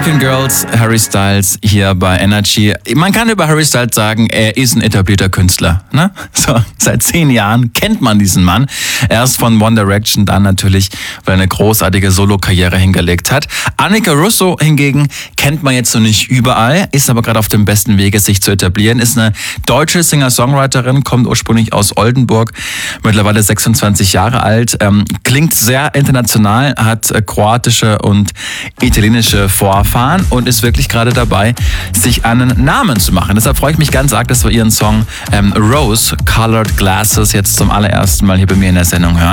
American Girls, Harry Styles hier bei Energy. Man kann über Harry Styles sagen, er ist ein etablierter Künstler. Ne? So, seit 10 Jahren kennt man diesen Mann. Erst von One Direction, dann natürlich, weil er eine großartige Solo-Karriere hingelegt hat. Annika Russo hingegen kennt man jetzt noch nicht überall, ist aber gerade auf dem besten Wege, sich zu etablieren. Ist eine deutsche Singer-Songwriterin, kommt ursprünglich aus Oldenburg, mittlerweile 26 Jahre alt, klingt sehr international, hat kroatische und italienische Vorfahren und ist wirklich gerade dabei, sich einen Namen zu machen. Deshalb freue ich mich ganz arg, dass wir ihren Song Rose Colored Glasses jetzt zum allerersten Mal hier bei mir in der Sendung hören.